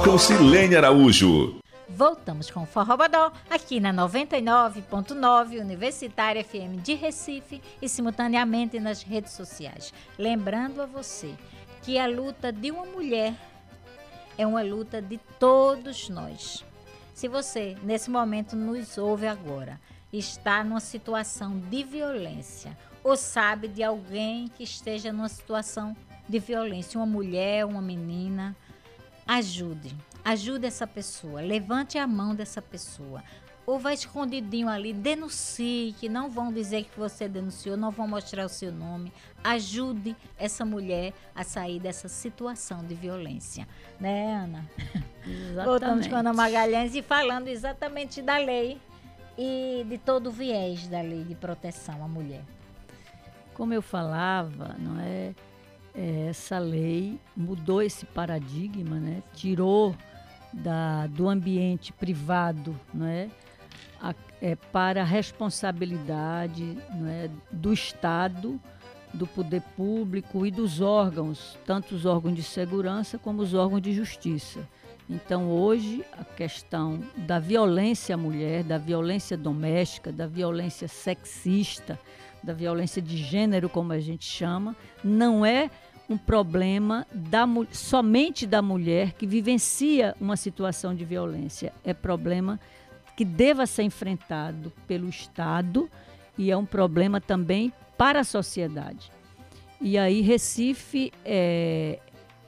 com Silene Araújo. Voltamos com o Forró Bodó, aqui na 99.9 Universitária FM de Recife e simultaneamente nas redes sociais. Lembrando a você que a luta de uma mulher é uma luta de todos nós. Se você, nesse momento, nos ouve agora, está numa situação de violência ou sabe de alguém que esteja numa situação de violência, uma mulher, uma menina, ajude essa pessoa, levante a mão dessa pessoa. Ou vai escondidinho ali, denuncie, que não vão dizer que você denunciou, não vão mostrar o seu nome. Ajude essa mulher a sair dessa situação de violência. Né, Ana? Exatamente. Voltamos com a Ana Magalhães e falando exatamente da lei e de todo o viés da lei de proteção à mulher. Como eu falava, não é? Essa lei mudou esse paradigma, né? Tirou do ambiente privado, não é? Para a responsabilidade, não é? Do Estado, do poder público e dos órgãos, tanto os órgãos de segurança como os órgãos de justiça. Então, hoje, a questão da violência à mulher, da violência doméstica, da violência sexista, da violência de gênero, como a gente chama, não é um problema somente da mulher que vivencia uma situação de violência. É problema que deva ser enfrentado pelo Estado e é um problema também para a sociedade. E aí Recife é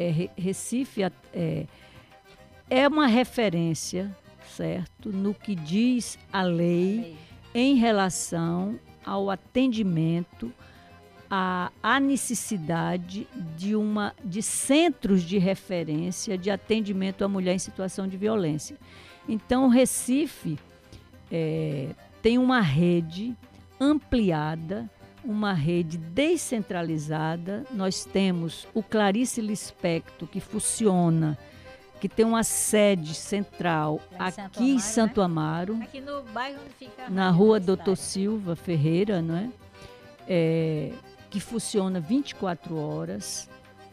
uma referência, certo, no que diz a lei em relação ao atendimento a necessidade de centros de referência de atendimento à mulher em situação de violência. Então, o Recife tem uma rede ampliada, uma rede descentralizada. Nós temos o Clarice Lispector, que funciona, que tem uma sede central aqui em Santo Amaro, né? Aqui no bairro onde fica na rua Doutor Silva Ferreira, não é? Que funciona 24 horas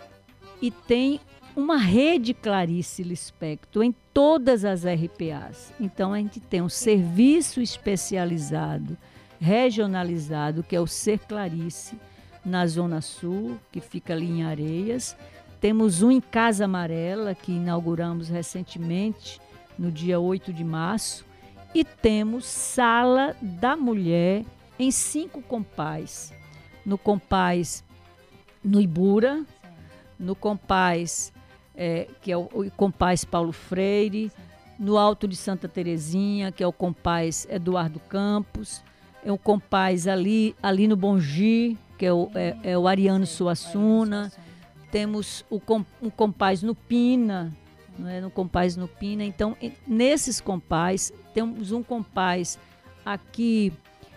e tem uma rede Clarice Lispector em todas as RPAs. Então, a gente tem um serviço especializado, regionalizado, que é o Ser Clarice, na Zona Sul, que fica ali em Areias. Temos um em Casa Amarela, que inauguramos recentemente, no dia 8 de março. E temos Sala da Mulher em 5 compás. No compás no Ibura, no compás, que é o compás Paulo Freire, no Alto de Santa Terezinha, que é o compás Eduardo Campos, é o compás ali no Bongi, que é o Ariano Suassuna. Temos um compás no Pina, não é? No compás no Pina. Então, nesses compás, temos um compás aqui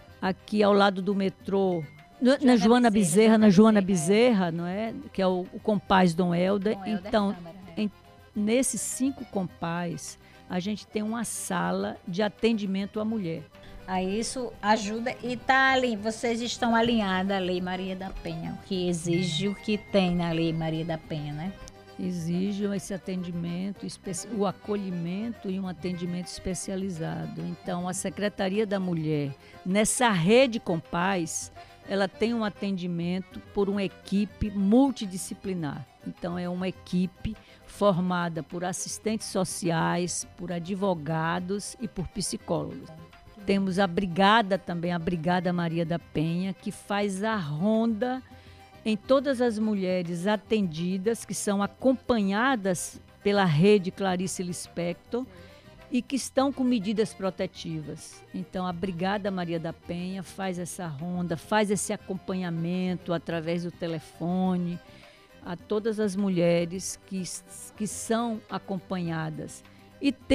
ao lado do metrô, na Joana Bezerra, não é? Que é o compás Dom Helder. Então, nesses 5 compás, a gente tem uma sala de atendimento à mulher. Aí isso ajuda e vocês estão alinhados à Lei Maria da Penha, o que exige o que tem na Lei Maria da Penha, né? Exige esse atendimento, o acolhimento e um atendimento especializado. Então, a Secretaria da Mulher, nessa rede Compás, ela tem um atendimento por uma equipe multidisciplinar. Então, é uma equipe formada por assistentes sociais, por advogados e por psicólogos. Temos a Brigada também, a Brigada Maria da Penha, que faz a ronda em todas as mulheres atendidas, que são acompanhadas pela rede Clarice Lispector e que estão com medidas protetivas. Então, a Brigada Maria da Penha faz essa ronda, faz esse acompanhamento através do telefone a todas as mulheres que são acompanhadas. E